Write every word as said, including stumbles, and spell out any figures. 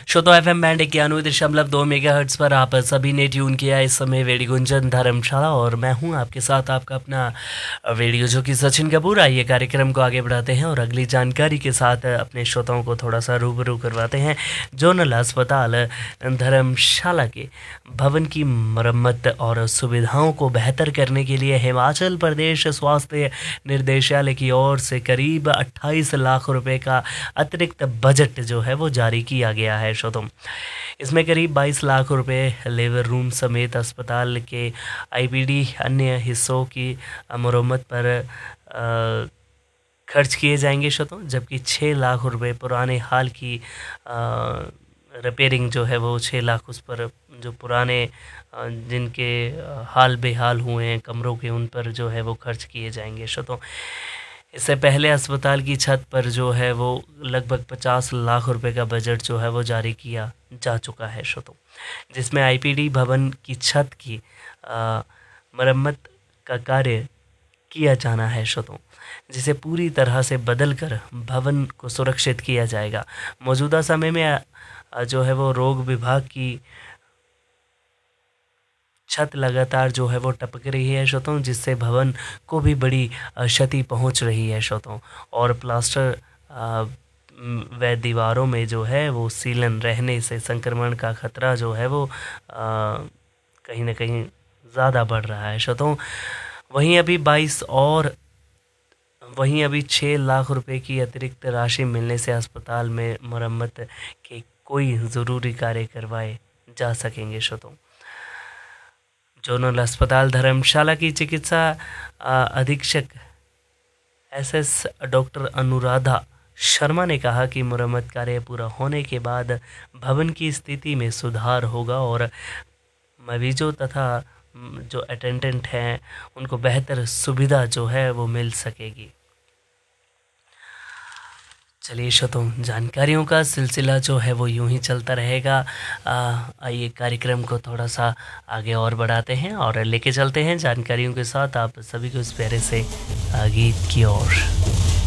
श्रोतो F M band इक्यानवे दशमलव दो मेगा हर्ट्स पर आप सभी ने ट्यून किया इस समय रेडियो गुंजन धर्मशाला और मैं हूं आपके साथ आपका अपना रेडियो जो कि सचिन कपूर। आइए कार्यक्रम को आगे बढ़ाते हैं और अगली जानकारी के साथ अपने श्रोताओं को थोड़ा सा रूबरू करवाते हैं। जोनल अस्पताल धर्मशाला के भवन की मरम्मत और सुविधाओं को बेहतर करने के लिए हिमाचल प्रदेश स्वास्थ्य निर्देशालय की ओर से करीब अट्ठाईस लाख रुपए का अतिरिक्त बजट जो है वो जारी किया गया है। श्रोतों, इसमें करीब बाईस लाख रुपए लेबर रूम समेत अस्पताल के आईपीडी अन्य हिस्सों की मरम्मत पर आ, खर्च किए जाएंगे। श्रोतों, जबकि छः लाख रुपए पुराने हाल की रिपेयरिंग जो है वो छः लाख उस पर जो पुराने जिनके हाल बेहाल हुए हैं कमरों के उन पर जो है वो खर्च किए जाएंगे। श्रोतों, इससे पहले अस्पताल की छत पर जो है वो लगभग पचास लाख रुपए का बजट जो है वो जारी किया जा चुका है। श्रोतों, जिसमें आईपीडी भवन की छत की आ, मरम्मत का कार्य किया जाना है। श्रोतों, जिसे पूरी तरह से बदलकर भवन को सुरक्षित किया जाएगा। मौजूदा समय में आ, जो है वो रोग विभाग की छत लगातार जो है वो टपक रही है। श्रोतों, जिससे भवन को भी बड़ी क्षति पहुंच रही है। श्रोतों, और प्लास्टर व दीवारों में जो है वो सीलन रहने से संक्रमण का खतरा जो है वो आ, कहीं ना कहीं ज़्यादा बढ़ रहा है। श्रोतों, वहीं अभी बाईस और वहीं अभी छः लाख रुपए की अतिरिक्त राशि मिलने से अस्पताल में मरम्मत के कोई ज़रूरी कार्य करवाए जा सकेंगे। श्रोतों, जोनल अस्पताल धर्मशाला की चिकित्सा अधीक्षक S S doctor Anuradha Sharma ने कहा कि मरम्मत कार्य पूरा होने के बाद भवन की स्थिति में सुधार होगा और मरीजों तथा जो अटेंडेंट हैं उनको बेहतर सुविधा जो है वो मिल सकेगी। चलिए श्रोतों, जानकारियों का सिलसिला जो है वो यूं ही चलता रहेगा। आइए कार्यक्रम को थोड़ा सा आगे और बढ़ाते हैं और लेके चलते हैं जानकारियों के साथ आप सभी को इस प्यारे से गीत की ओर।